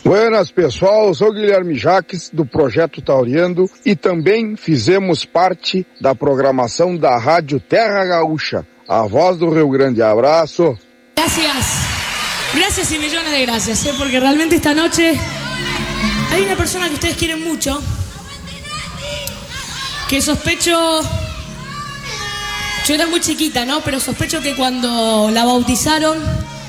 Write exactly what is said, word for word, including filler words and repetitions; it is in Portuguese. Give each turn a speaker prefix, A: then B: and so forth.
A: Buenas, pessoal, eu sou Guilherme Jaques, do Projeto Tauriando, e também fizemos parte da programação da Rádio Terra Gaúcha, a voz do Rio Grande. Abraço.
B: Gracias, gracias y millones de gracias, ¿eh? Porque realmente esta noche hay una persona que ustedes quieren mucho, que sospecho, yo era muy chiquita, ¿no? Pero sospecho que cuando la bautizaron